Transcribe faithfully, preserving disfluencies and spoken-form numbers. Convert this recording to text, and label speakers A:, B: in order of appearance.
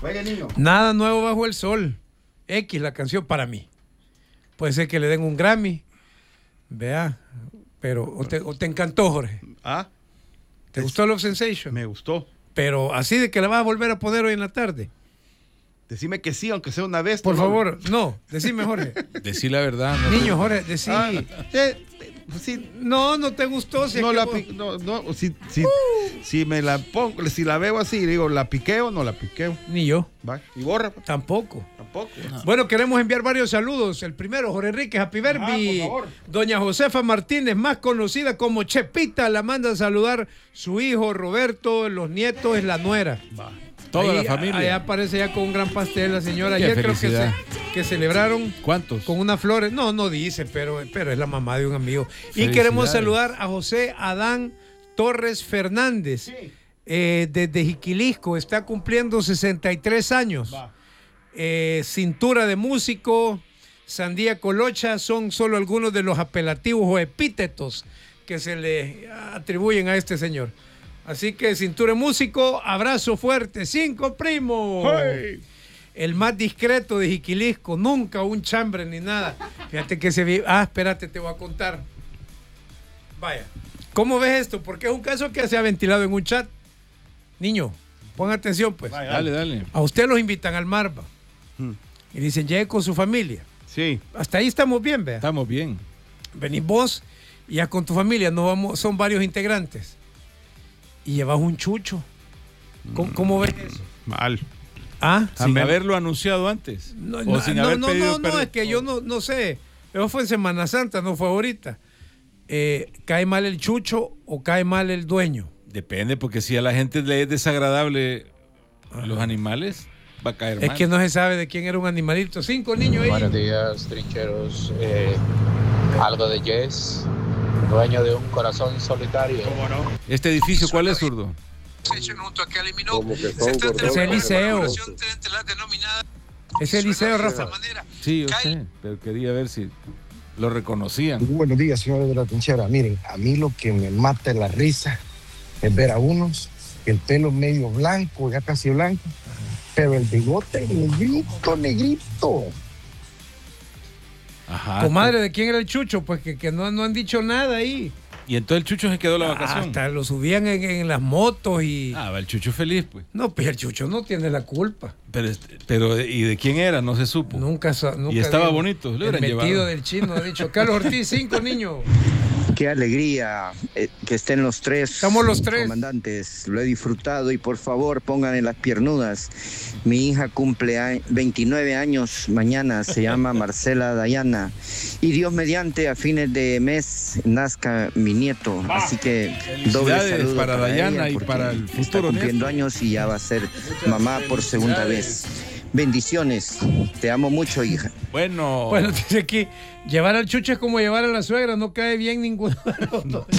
A: Oiga, niño.
B: Nada nuevo bajo el sol. X la canción para mí. Puede ser que le den un Grammy. Vea, pero o te, o te encantó, Jorge.
A: Ah.
B: ¿Te gustó Love Sensation?
A: Me gustó.
B: Pero así de que la vas a volver a poner hoy en la tarde.
A: Decime que sí, aunque sea una vez.
B: Por
A: no.
B: favor, no, decime, Jorge.
C: Decí la verdad. No
B: Niño, Jorge, decí.
A: Ah, eh, sí.
B: No, no te gustó. Si
A: No
B: es
A: la
B: que vos-
A: pi- no, no, si, si, si me la pongo, si la veo así, digo, ¿la piqueo o no la piqueo?
B: Ni yo.
A: Va. ¿Y borra?
B: Tampoco.
A: Tampoco.
B: Bueno, queremos enviar varios saludos. El primero, Jorge Enrique, Happy Birthday.
A: por favor.
B: Doña Josefa Martínez, más conocida como Chepita, la manda a saludar su hijo Roberto, los nietos, es la nuera.
A: Va.
C: Toda
B: Ahí,
C: la familia.
B: Allá aparece ya con un gran pastel la señora.
C: Qué
B: Ayer creo que,
C: felicidad.
B: se, que celebraron
C: ¿Cuántos?
B: con unas flores. No, no dice, pero, pero es la mamá de un amigo. Y
C: Felicidades.
B: queremos saludar a José Adán Torres Fernández, eh, desde Jiquilisco. Está cumpliendo sesenta y tres años.
A: Va.
B: Eh, cintura de músico, sandía colocha, son solo algunos de los apelativos o epítetos que se le atribuyen a este señor. Así que cintura de músico, abrazo fuerte, cinco primo.
A: ¡Hey!
B: El más discreto de Jiquilisco, nunca un chambre ni nada. Fíjate que se vi. Ah, espérate, te voy a contar. Vaya, ¿cómo ves esto? Porque es un caso que se ha ventilado en un chat. Niño, pon atención pues.
A: Vaya,
C: Dale, dale.
B: A usted los invitan al Marva
A: Hmm.
B: y dicen, llegue con su familia.
A: Sí.
B: Hasta ahí estamos bien, vea.
C: Estamos bien.
B: Venís vos y ya con tu familia, no vamos, son varios integrantes. Y llevas un chucho. ¿Cómo, cómo ves eso?
A: Mal.
B: Ah,
C: Sin
A: Amén.
C: haberlo anunciado antes.
B: no,
C: o
B: no,
C: sin
B: no,
C: haber
B: no,
C: pedido
B: no, no,
C: perdón.
B: es que yo no, no sé. Eso fue en Semana Santa, no fue ahorita. Eh, ¿Cae mal el chucho o cae mal el dueño?
C: Depende, porque si a la gente le es desagradable los animales, va a caer
B: Es
C: mal.
B: que no se sabe de quién era un animalito. Cinco niños ahí.
D: Buenos días, trincheros. Eh, algo de Jess, dueño de un corazón solitario.
C: ¿Este edificio cuál es, zurdo?
E: Como que son
B: Es
E: gordones,
B: el liceo.
E: que
B: Es el liceo, Rafa.
C: Sí, yo sé, pero quería ver si lo reconocían.
F: Buenos días, señores de la trinchera. Miren, a mí lo que me mata la risa es ver a unos, el pelo medio blanco, ya casi blanco, pero el bigote negrito, negrito.
C: Ajá.
B: Comadre, ¿de quién era el chucho? Pues que, que no, no han dicho nada ahí.
C: Y entonces el Chucho se quedó la vacación.
B: Hasta lo subían en, en las motos y...
C: Ah, va el Chucho feliz, pues.
B: No, pues el chucho no tiene la culpa.
C: Pero, este- pero ¿y de quién era? No se supo.
B: Nunca, sa- nunca
C: Y estaba
B: digo.
C: bonito, lo
B: El
C: hubieran
B: metido
C: llevado.
B: del chino ha dicho, Carlos Ortiz, cinco niños.
G: Qué alegría eh, que estén los tres.
B: Estamos los tres.
G: Comandantes, lo he disfrutado y por favor pongan en las piernudas. Mi hija cumple a- veintinueve años mañana, se llama Marcela Dayana. Y Dios mediante, a fines de mes nazca mi nieto. Así que doble
C: Felicidades
G: saludo
C: para Dayana y
G: ella,
C: para el
G: porque está
C: futuro
G: cumpliendo
C: nieto.
G: años y ya va a ser mamá por segunda vez. Bendiciones, te amo mucho, hija.
C: Bueno.
B: Bueno, dice aquí, llevar al chucho es como llevar a la suegra, no cae bien ninguno de los dos.